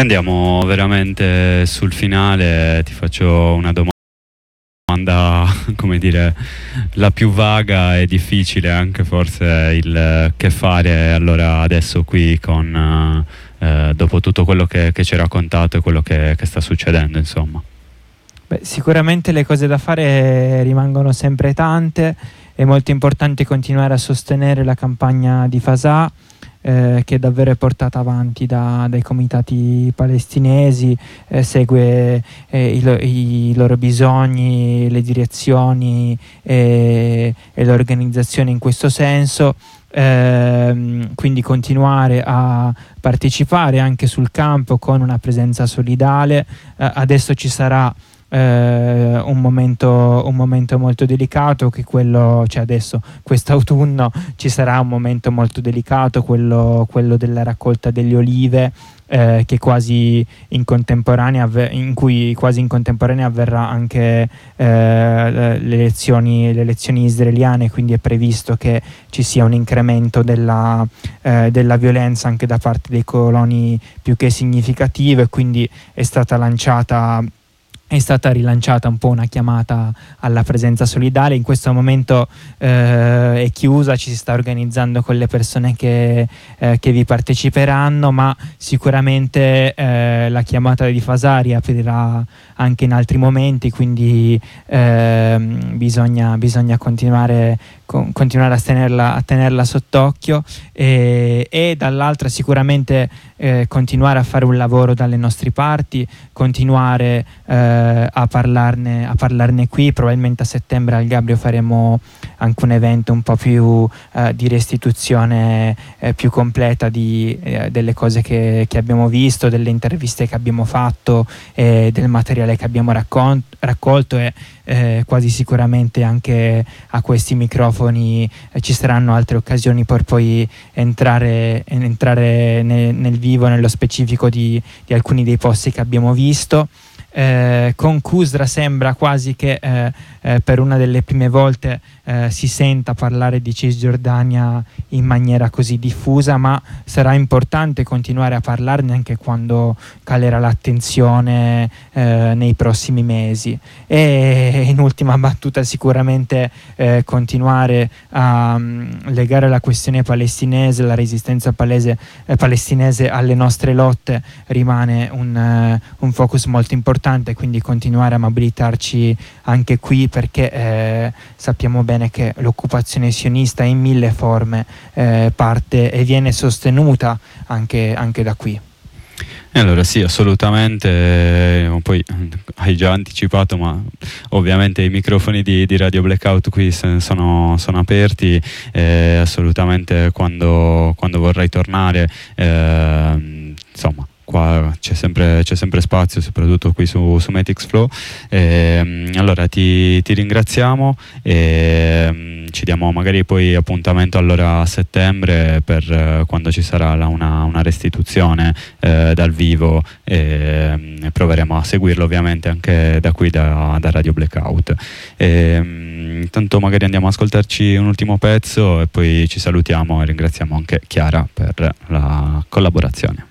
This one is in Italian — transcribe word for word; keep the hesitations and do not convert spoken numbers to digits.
Andiamo veramente sul finale, ti faccio una domanda, come dire, la più vaga e difficile anche forse, il che fare allora adesso qui con, eh, dopo tutto quello che, che ci hai raccontato e quello che, che sta succedendo, insomma. Beh, sicuramente le cose da fare rimangono sempre tante, è molto importante continuare a sostenere la campagna di Fasà, Eh, che davvero è portata avanti da, dai comitati palestinesi, eh, segue eh, i, lo, i loro bisogni, le direzioni e, e le organizzazioni in questo senso. Eh, quindi continuare a partecipare anche sul campo con una presenza solidale. Eh, adesso ci sarà Eh, un, momento, un momento molto delicato, che quello, cioè adesso quest'autunno ci sarà un momento molto delicato, quello, quello della raccolta delle olive, eh, che quasi in contemporanea avver- in cui quasi in contemporanea avverrà anche eh, le elezioni, le elezioni israeliane, quindi è previsto che ci sia un incremento della, eh, della violenza anche da parte dei coloni più che significativo, e quindi è stata lanciata È stata rilanciata un po' una chiamata alla presenza solidale. In questo momento eh, è chiusa, ci si sta organizzando con le persone che, eh, che vi parteciperanno, ma sicuramente eh, la chiamata di Fasà riaprirà anche in altri momenti, quindi eh, bisogna, bisogna continuare, con, continuare a tenerla, a tenerla sott'occhio, e, e dall'altra sicuramente eh, continuare a fare un lavoro dalle nostre parti, continuare eh, a parlarne, a parlarne qui. Probabilmente a settembre al Gabrio faremo anche un evento un po' più eh, di restituzione eh, più completa di, eh, delle cose che, che abbiamo visto, delle interviste che abbiamo fatto, e del materiale che abbiamo raccol- raccolto e eh, quasi sicuramente anche a questi microfoni eh, ci saranno altre occasioni per poi entrare, entrare ne, nel vivo, nello specifico di, di alcuni dei posti che abbiamo visto. Eh, con Kusra sembra quasi che eh, eh, per una delle prime volte eh, si senta parlare di Cisgiordania in maniera così diffusa, ma sarà importante continuare a parlarne anche quando calerà l'attenzione eh, nei prossimi mesi. E in ultima battuta sicuramente eh, continuare a um, legare la questione palestinese, la resistenza palese, eh, palestinese alle nostre lotte rimane un, uh, un focus molto importante, quindi continuare a mobilitarci anche qui, perché eh, sappiamo bene che l'occupazione sionista in mille forme eh, parte e viene sostenuta anche, anche da qui. E allora sì, assolutamente, eh, poi hai già anticipato, ma ovviamente i microfoni di, di Radio Blackout qui sono, sono aperti, eh, assolutamente quando, quando vorrai tornare, eh, insomma, qua c'è sempre, c'è sempre spazio, soprattutto qui su, su Matix Flow. E, allora ti, ti ringraziamo e ci diamo magari poi appuntamento allora a settembre per eh, quando ci sarà la, una, una restituzione eh, dal vivo, e, e proveremo a seguirlo ovviamente anche da qui da, da Radio Blackout. E, intanto magari andiamo ad ascoltarci un ultimo pezzo e poi ci salutiamo e ringraziamo anche Chiara per la collaborazione.